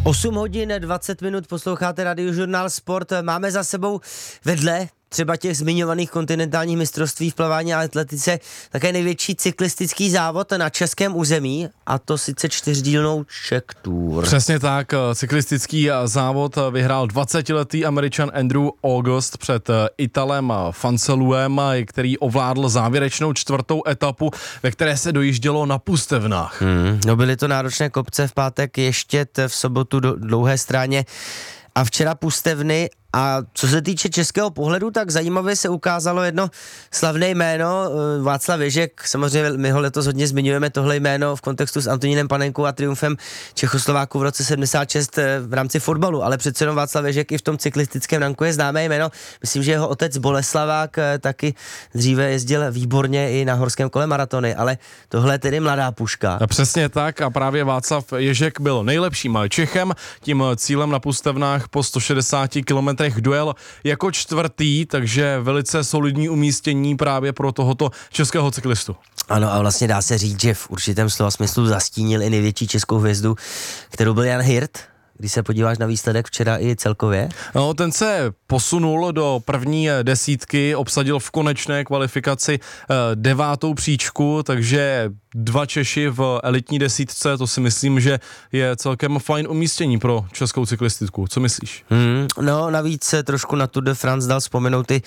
8 hodin 20 minut posloucháte Radiožurnál Sport. Máme za sebou vedle třeba těch zmiňovaných kontinentálních mistrovství v plavání a atletice také největší cyklistický závod na českém území, a to sice 4dílnou Czech Tour. Přesně tak, cyklistický závod vyhrál 20letý Američan Andrew August před Italem Fanceluem, který ovládl závěrečnou 4. etapu, ve které se dojíždělo na pustevnách. No byly to náročné kopce, v pátek Ještěd, v sobotu Dlouhé Stráně a včera pustevny. A co se týče českého pohledu, tak zajímavě se ukázalo jedno slavné jméno, Václav Ježek. Samozřejmě my ho letos hodně zmiňujeme, tohle jméno v kontextu s Antonínem Panenkou a triumfem Čechoslováků v roce 76 v rámci fotbalu, ale přece jenom Václav Ježek i v tom cyklistickém ranku je známé jméno. Myslím, že jeho otec Boleslavák taky dříve jezdil výborně i na horském kole maratony, ale tohle je tedy mladá puška. A přesně tak, a právě Václav Ježek byl nejlepším Čechem, tím cílem na pustevnách po 160 kilometrech dojel jako 4., takže velice solidní umístění právě pro tohoto českého cyklistu. Ano, a vlastně dá se říct, že v určitém slova smyslu zastínil i největší českou hvězdu, kterou byl Jan Hirt. Když se podíváš na výsledek včera i celkově? No, ten se posunul do první desítky, obsadil v konečné kvalifikaci 9. příčku, takže 2 Češi v elitní desítce, to si myslím, že je celkem fajn umístění pro českou cyklistiku. Co myslíš? No, navíc se trošku na Tour de France dal vzpomenout i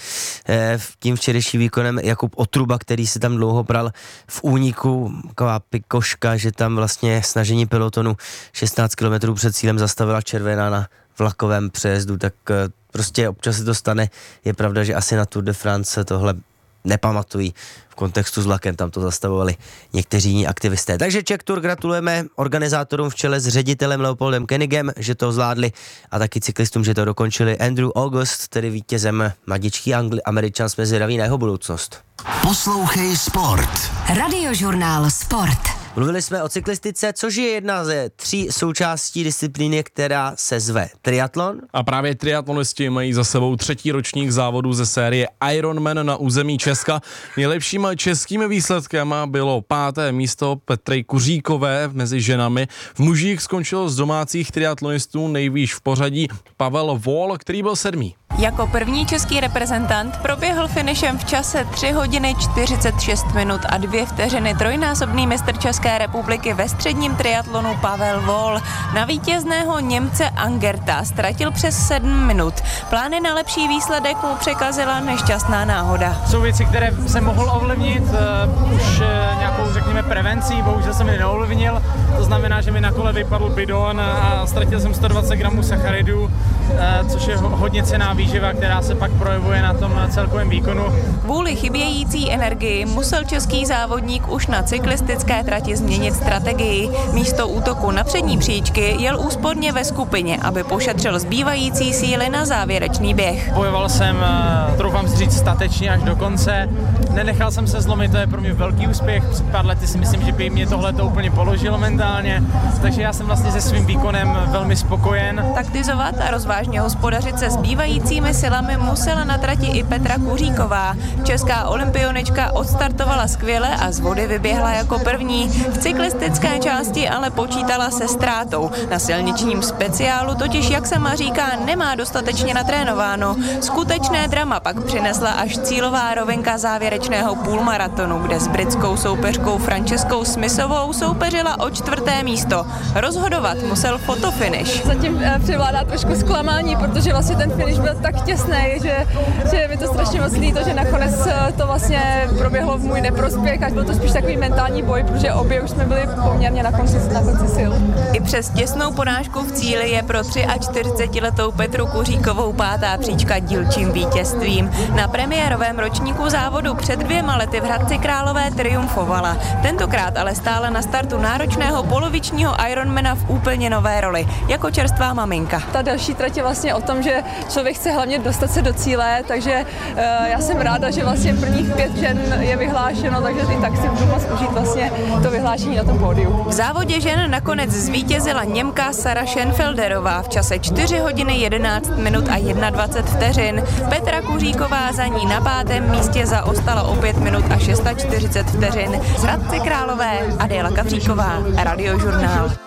tím včerejším výkonem Jakub Otruba, který se tam dlouho bral v úniku, taková pikoška, že tam vlastně snažení pelotonu 16 km před cílem zastavila červená na vlakovém přejezdu, tak prostě občas se to stane. Je pravda, že asi na Tour de France tohle nepamatují. V kontextu s vlakem tam to zastavovali někteří jiní aktivisté. Takže Czech Tour gratulujeme organizátorům v čele s ředitelem Leopoldem Koenigem, že to zvládli, a taky cyklistům, že to dokončili. Andrew August, tedy vítězem, mladičký Američan, jsme zvědaví na jeho budoucnost. Poslouchej Sport. Radiožurnál Sport. Mluvili jsme o cyklistice, což je jedna ze 3 součástí disciplíny, která se zve triatlon. A právě triatlonisti mají za sebou 3. ročník závodu ze série Ironman na území Česka. Nejlepším českým výsledkem bylo 5. místo Petry Kuříkové mezi ženami. V mužích skončil z domácích triatlonistů nejvýš v pořadí Pavel Vol, který byl 7. Jako první český reprezentant proběhl finišem v čase 3 hodiny 46 minut a 2 vteřiny trojnásobný mistr České republiky ve středním triatlonu Pavel Vol. Na vítězného Němce Angerta ztratil přes 7 minut. Plány na lepší výsledek mu překazila nešťastná náhoda. Jsou věci, které jsem mohl ovlivnit už nějakou, řekněme, prevencí, bohužel jsem je neovlivnil. To znamená, že mi na kole vypadl bidon a ztratil jsem 120 gramů sacharidů, což je hodně cenná výživa, která se pak projevuje na tom celkovém výkonu. Kvůli chybějící energii musel český závodník už na cyklistické trati změnit strategii. Místo útoku na přední příčky jel úsporně ve skupině, aby pošetřil zbývající síly na závěrečný běh. Bojoval jsem, troufám si říct, statečně až do konce. Nenechal jsem se zlomit, to je pro mě velký úspěch. Před pár lety si myslím, že by mě tohle to úplně položilo mentálně. Takže já jsem vlastně se svým výkonem velmi spokojen. Taktizovat a rozvážně hospodařit se zbývajícími silami musela na trati i Petra Kuříková. Česká olympionička odstartovala skvěle a z vody vyběhla jako první. V cyklistické části ale počítala se ztrátou. Na silničním speciálu totiž, jak sama říká, nemá dostatečně natrénováno. Skutečné drama pak přinesla až cílová rovinka závěrečného půlmaratonu, kde s britskou soupeřkou Franceskou Smithovou soupeřila o 4. místo. Rozhodovat musel fotofinish. Zatím převládá trošku zklamání, protože vlastně ten finish byl tak těsný, že je mi to strašně moc líto, že nakonec to vlastně proběhlo v můj neprospěch a byl to spíš takový mentální boj, protože obě už jsme byli poměrně na konci sil. I přes těsnou porážku v cíli je pro 43letou Petru Kuříkovou 5. příčka dílčím vítězstvím. Na premiérovém ročníku závodu před 2 lety v Hradci Králové triumfovala. Tentokrát ale stála na startu náročného polovičního Ironmana v úplně nové roli, jako čerstvá maminka. Ta další trať je vlastně o tom, že člověk chce hlavně dostat se do cíle, takže já jsem ráda, že vlastně prvních 5 žen je vyhlášeno, takže i tak si budu moct užít vlastně to vyhlášení na tom pódiu. V závodě žen nakonec zvítězila Němka Sara Schenfelderová v čase 4 hodiny 11 minut a 21 vteřin. Petra Kuříková za ní na 5. místě zaostala o 5 minut a 640 vteřin. Z Hradce Králové Adéla Kavříková, Radiožurnál.